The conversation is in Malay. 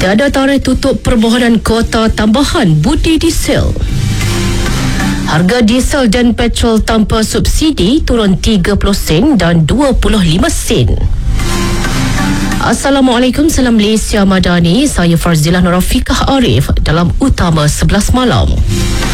Tiada tarikh tutup permohonan kuota tambahan budi diesel. Harga diesel dan petrol tanpa subsidi turun 30 sen dan 25 sen. Assalamualaikum, salam Malaysia Madani. Saya Farzilah Nurafiqah Arif dalam Utama 11 Malam.